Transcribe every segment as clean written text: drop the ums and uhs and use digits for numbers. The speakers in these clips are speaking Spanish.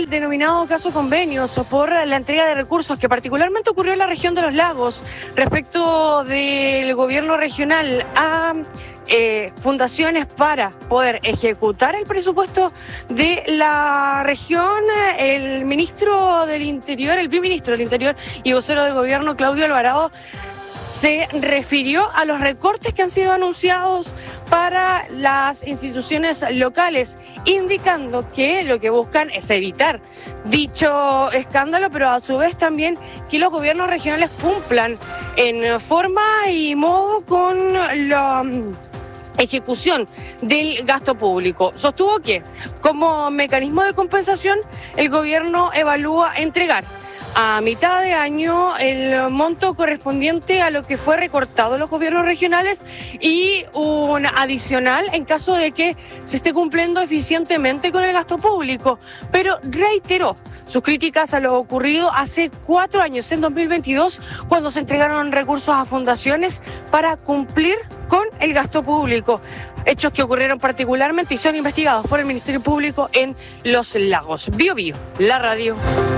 el denominado caso convenios por la entrega de recursos que particularmente ocurrió en la región de los lagos respecto del gobierno regional a fundaciones para poder ejecutar el presupuesto de la región. El ministro del Interior, el viceministro del Interior y vocero de gobierno, Claudio Alvarado, se refirió a los recortes que han sido anunciados para las instituciones locales, indicando que lo que buscan es evitar dicho escándalo, pero a su vez también que los gobiernos regionales cumplan en forma y modo con la ejecución del gasto público. Sostuvo que, como mecanismo de compensación, el gobierno evalúa entregar a mitad de año el monto correspondiente a lo que fue recortado en los gobiernos regionales y un adicional en caso de que se esté cumpliendo eficientemente con el gasto público. Pero reiteró sus críticas a lo ocurrido hace 4 años, en 2022, cuando se entregaron recursos a fundaciones para cumplir con el gasto público. Hechos que ocurrieron particularmente y son investigados por el Ministerio Público en Los Lagos. Bio Bio, la radio.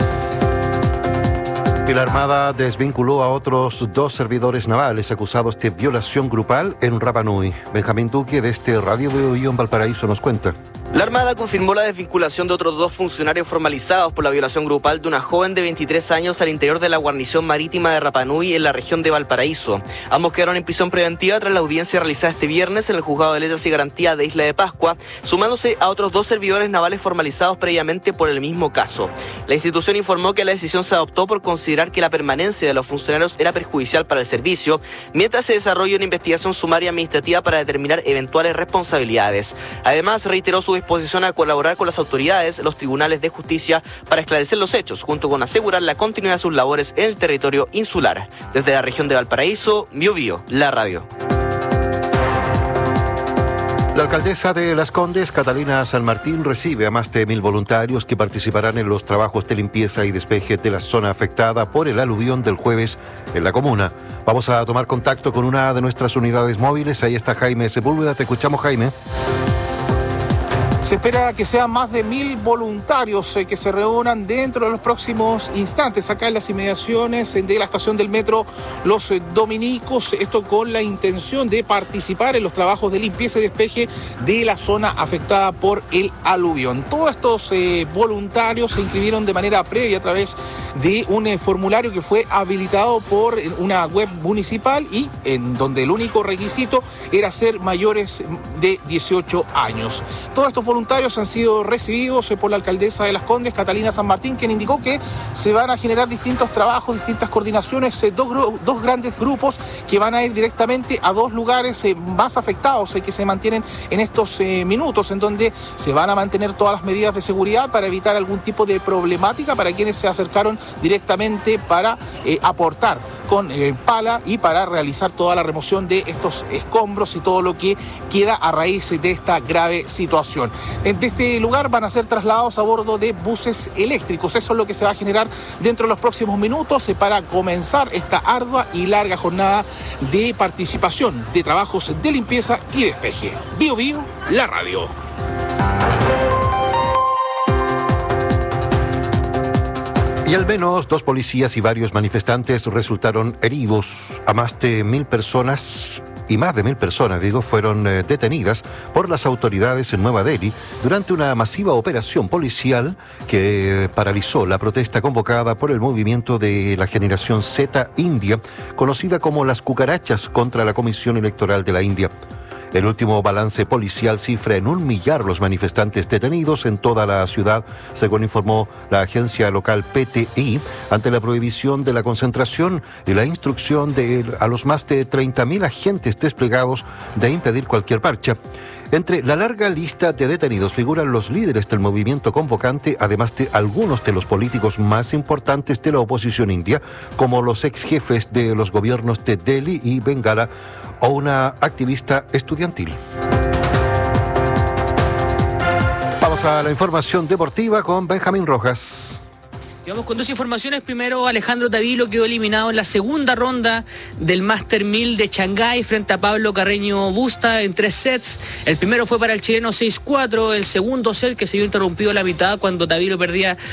La Armada desvinculó a otros 2 servidores navales acusados de violación grupal en Rapa Nui. Benjamín Duque, de este Radio Bio Bio en Valparaíso, nos cuenta. La Armada confirmó la desvinculación de otros 2 funcionarios formalizados por la violación grupal de una joven de 23 años al interior de la guarnición marítima de Rapa Nui en la región de Valparaíso. Ambos quedaron en prisión preventiva tras la audiencia realizada este viernes en el Juzgado de Letras y Garantía de Isla de Pascua, sumándose a otros 2 servidores navales formalizados previamente por el mismo caso. La institución informó que la decisión se adoptó por considerar que la permanencia de los funcionarios era perjudicial para el servicio, mientras se desarrolla una investigación sumaria administrativa para determinar eventuales responsabilidades. Además, reiteró su disposición a colaborar con las autoridades, los tribunales de justicia, para esclarecer los hechos, junto con asegurar la continuidad de sus labores en el territorio insular. Desde la región de Valparaíso, Bio Bio, la radio. La alcaldesa de Las Condes, Catalina San Martín, recibe a más de 1.000 voluntarios que participarán en los trabajos de limpieza y despeje de la zona afectada por el aluvión del jueves en la comuna. Vamos a tomar contacto con una de nuestras unidades móviles. Ahí está Jaime Sepúlveda. Te escuchamos, Jaime. Se espera que sean más de 1.000 voluntarios que se reúnan dentro de los próximos instantes acá en las inmediaciones de la estación del metro Los Dominicos, esto con la intención de participar en los trabajos de limpieza y despeje de la zona afectada por el aluvión. Todos estos voluntarios se inscribieron de manera previa a través de un formulario que fue habilitado por una web municipal y en donde el único requisito era ser mayores de 18 años. Todos estos voluntarios han sido recibidos por la alcaldesa de Las Condes, Catalina San Martín, quien indicó que se van a generar distintos trabajos, distintas coordinaciones, dos grandes grupos que van a ir directamente a 2 lugares más afectados que se mantienen en estos minutos, en donde se van a mantener todas las medidas de seguridad para evitar algún tipo de problemática para quienes se acercaron directamente para aportar con pala y para realizar toda la remoción de estos escombros y todo lo que queda a raíz de esta grave situación. De este lugar van a ser trasladados a bordo de buses eléctricos. Eso es lo que se va a generar dentro de los próximos minutos para comenzar esta ardua y larga jornada de participación de trabajos de limpieza y despeje. Bio Bio, la radio. Y al menos 2 policías y varios manifestantes resultaron heridos. A más de 1.000 personas, y más de 1.000 personas, fueron detenidas por las autoridades en Nueva Delhi durante una masiva operación policial que paralizó la protesta convocada por el movimiento de la generación Z India, conocida como las cucarachas, contra la Comisión Electoral de la India. El último balance policial cifra en 1 millar los manifestantes detenidos en toda la ciudad, según informó la agencia local PTI, ante la prohibición de la concentración y la instrucción a los más de 30.000 agentes desplegados de impedir cualquier marcha. Entre la larga lista de detenidos figuran los líderes del movimiento convocante, además de algunos de los políticos más importantes de la oposición india, como los ex jefes de los gobiernos de Delhi y Bengala, o una activista estudiantil. Vamos a la información deportiva con Benjamín Rojas. Y vamos con 2 informaciones. Primero, Alejandro Tavilo quedó eliminado en la segunda ronda del Master 1000 de Shanghái frente a Pablo Carreño Busta en 3 sets. El primero fue para el chileno 6-4, el segundo set que se vio interrumpido a la mitad cuando Tavilo perdía